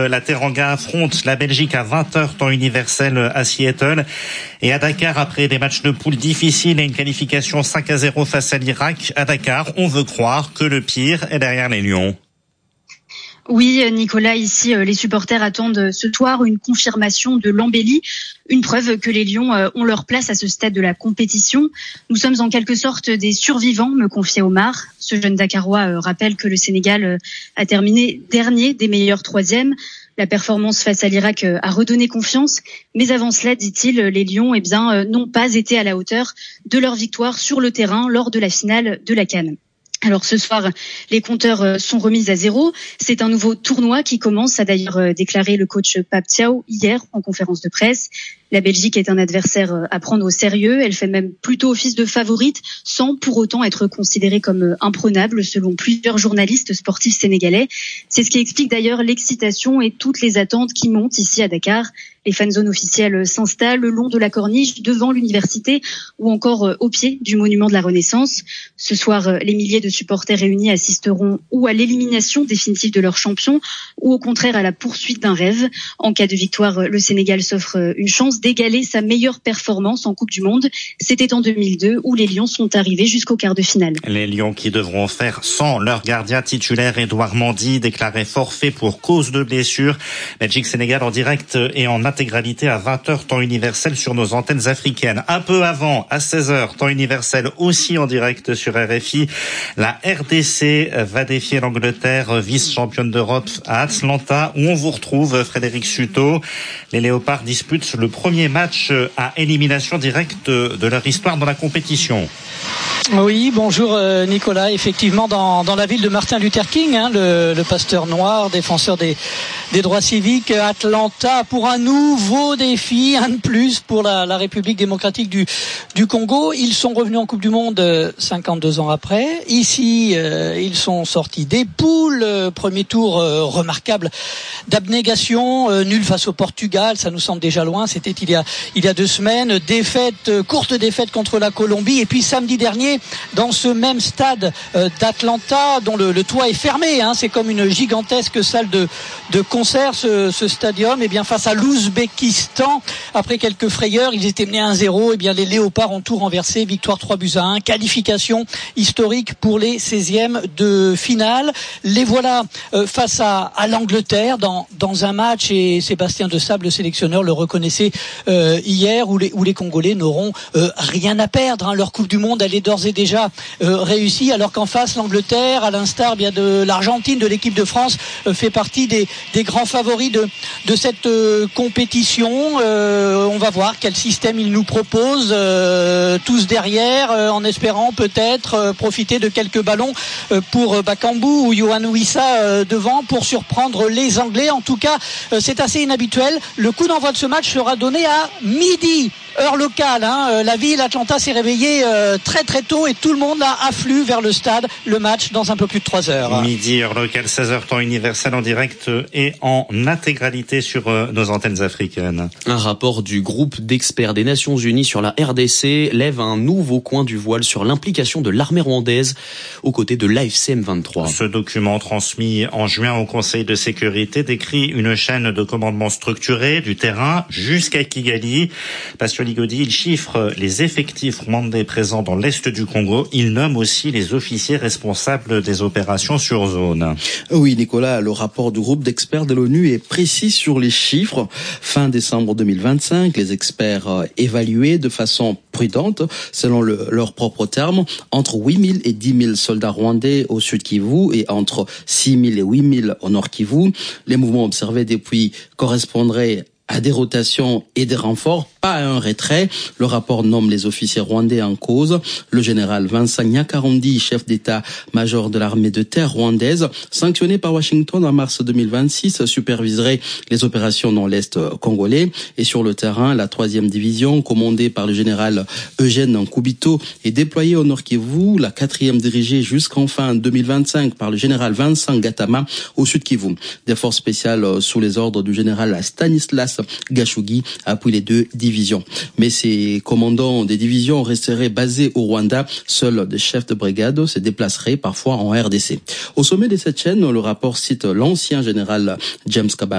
la Teranga affronte la Belgique à 20h temps universel à Seattle. Et à Dakar, après des matchs de poule difficiles et une qualification 5-0 face à l'Irak, à Dakar, on veut croire que le pire est derrière les Lions. Oui, Nicolas, ici, les supporters attendent ce soir une confirmation de l'embellie, une preuve que les Lions ont leur place à ce stade de la compétition. Nous sommes en quelque sorte des survivants, me confiait Omar. Ce jeune Dakarois rappelle que le Sénégal a terminé dernier des meilleurs troisièmes. La performance face à l'Irak a redonné confiance, mais avant cela, dit-il, les Lions n'ont pas été à la hauteur de leur victoire sur le terrain lors de la finale de la CAN. Alors ce soir, les compteurs sont remis à zéro. C'est un nouveau tournoi qui commence, a d'ailleurs déclaré le coach Pape Thiaw hier en conférence de presse. La Belgique est un adversaire à prendre au sérieux. Elle fait même plutôt office de favorite, sans pour autant être considérée comme imprenable, selon plusieurs journalistes sportifs sénégalais. C'est ce qui explique d'ailleurs l'excitation et toutes les attentes qui montent ici à Dakar. Les fan zones officielles s'installent le long de la corniche, devant l'université ou encore au pied du monument de la Renaissance. Ce soir, les milliers de supporters réunis assisteront ou à l'élimination définitive de leur champion ou au contraire à la poursuite d'un rêve. En cas de victoire, le Sénégal s'offre une chance d'égaler sa meilleure performance en Coupe du Monde. C'était en 2002 où les Lions sont arrivés jusqu'au quart de finale. Les Lions qui devront faire sans leur gardien titulaire Edouard Mendy, déclaré forfait pour cause de blessure. Belgique-Sénégal en direct et en intégralité à 20h temps universel sur nos antennes africaines. Un peu avant, à 16h temps universel aussi en direct sur RFI, la RDC va défier l'Angleterre, vice-championne d'Europe à Atlanta, où on vous retrouve Frédéric Suto. Les Léopards disputent le premier match à élimination directe de leur histoire dans la compétition. Oui, bonjour Nicolas. Effectivement, dans la ville de Martin Luther King, le pasteur noir, défenseur des droits civiques, Atlanta, pour un nouveau défi, un de plus pour la République démocratique du Congo. Ils sont revenus en Coupe du Monde 52 ans après. Ici, ils sont sortis des poules. Premier tour remarquable d'abnégation, nul face au Portugal. Ça nous semble déjà loin. C'était il y a 2 semaines. Courte défaite contre la Colombie. Et puis samedi dernier, dans ce même stade d'Atlanta, dont le toit est fermé, c'est comme une gigantesque salle de concert, ce stadium, face à l'Ouzbékistan, après quelques frayeurs, ils étaient menés 1-0, les Léopards ont tout renversé, victoire 3-1, qualification historique pour les 16e de finale. Les voilà face à l'Angleterre dans un match, et Sébastien Desabre, le sélectionneur, le reconnaissait hier, où les Congolais n'auront rien à perdre. Leur Coupe du Monde, elle est d'ores et déjà réussie, alors qu'en face, l'Angleterre, à l'instar de l'Argentine, de l'équipe de France, fait partie des grands favoris de cette compétition. On va voir quel système ils nous proposent, tous derrière, en espérant peut-être profiter de quelques ballons pour Bakambu ou Yohan Wissa devant pour surprendre les Anglais. En tout cas, c'est assez inhabituel. Le coup d'envoi de ce match sera donné à midi, heure locale. La ville, Atlanta, s'est réveillée très très tôt et tout le monde a afflué vers le stade. Le match dans un peu plus de 3 heures. Midi, heure locale, 16h temps universel en direct et en intégralité sur nos antennes africaines. Un rapport du groupe d'experts des Nations Unies sur la RDC lève un nouveau coin du voile sur l'implication de l'armée rwandaise aux côtés de l'AFC M23. Ce document transmis en juin au Conseil de sécurité décrit une chaîne de commandement structurée du terrain jusqu'à Kigali. Pascal Ligodi, il chiffre les effectifs rwandais présents dans l'est du Congo. Il nomme aussi les officiers responsables des opérations sur zone. Oui, Nicolas, le rapport du groupe d'experts de l'ONU est précis sur les chiffres. Fin décembre 2025, les experts évaluaient de façon prudente, selon leurs propres termes, entre 8 000 et 10 000 soldats rwandais au sud Kivu et entre 6 000 et 8 000 au nord Kivu. Les mouvements observés depuis correspondraient à des rotations et des renforts, pas à un retrait. Le rapport nomme les officiers rwandais en cause. Le général Vincent Nyakarundi, chef d'état-major de l'armée de terre rwandaise, sanctionné par Washington en mars 2026, superviserait les opérations dans l'Est congolais. Et sur le terrain, la 3e division, commandée par le général Eugène Nkubito, est déployée au Nord Kivu. La 4e dirigée jusqu'en fin 2025 par le général Vincent Gatama au Sud Kivu. Des forces spéciales sous les ordres du général Stanislas Gashugi appuient les 2 divisions. Mais ces commandants des divisions resteraient basés au Rwanda. Seuls des chefs de brigade se déplaceraient parfois en RDC. Au sommet de cette chaîne, le rapport cite l'ancien général James Kabarebe,